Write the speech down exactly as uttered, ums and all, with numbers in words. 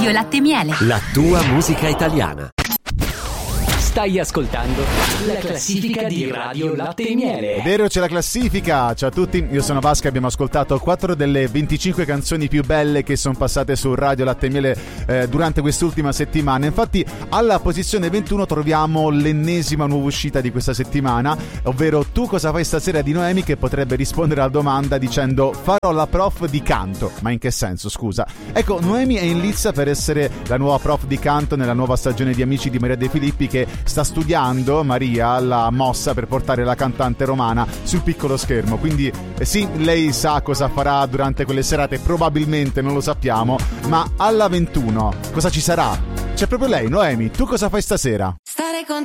Radio Latte Miele. La tua musica italiana. Stai ascoltando la classifica di Radio Latte e Miele. È vero, c'è la classifica. Ciao a tutti, io sono Vasco e abbiamo ascoltato quattro delle venticinque canzoni più belle che sono passate su Radio Latte e Miele eh, durante quest'ultima settimana. Infatti alla posizione ventuno troviamo l'ennesima nuova uscita di questa settimana, ovvero Tu cosa fai stasera di Noemi, che potrebbe rispondere alla domanda dicendo farò la prof di canto. Ma in che senso, scusa? Ecco, Noemi è in lizza per essere la nuova prof di canto nella nuova stagione di Amici di Maria De Filippi, che sta studiando, Maria, la mossa per portare la cantante romana sul piccolo schermo. Quindi eh sì, lei sa cosa farà durante quelle serate, probabilmente non lo sappiamo, ma alla ventuno cosa ci sarà? C'è proprio lei, Noemi. Tu cosa fai stasera? Stare con